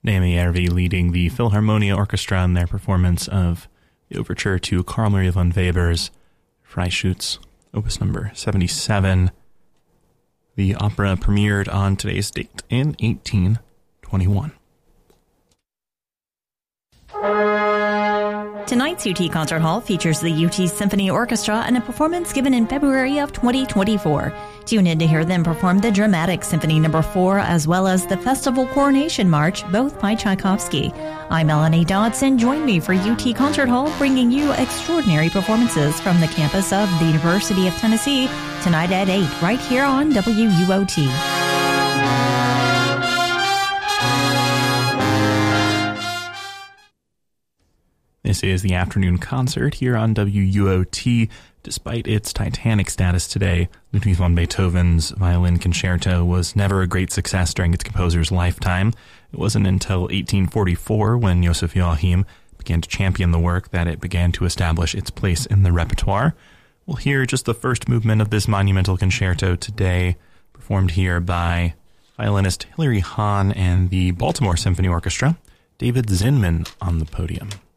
Naomi Järvi leading the Philharmonia Orchestra in their performance of the overture to Carl Maria von Weber's Freischütz, opus number 77. The opera premiered on today's date in 1821. Tonight's UT Concert Hall features the UT Symphony Orchestra and a performance given in February of 2024. Tune in to hear them perform the Dramatic Symphony No. 4 as well as the Festival Coronation March, both by Tchaikovsky. I'm Melanie Dodson. Join me for UT Concert Hall, bringing you extraordinary performances from the campus of the University of Tennessee tonight at 8, right here on WUOT. This is the afternoon concert here on WUOT. Despite its titanic status today, Ludwig van Beethoven's Violin Concerto was never a great success during its composer's lifetime. It wasn't until 1844, when Joseph Joachim began to champion the work, that it began to establish its place in the repertoire. We'll hear just the first movement of this monumental concerto today, performed here by violinist Hilary Hahn and the Baltimore Symphony Orchestra. David Zinman on the podium.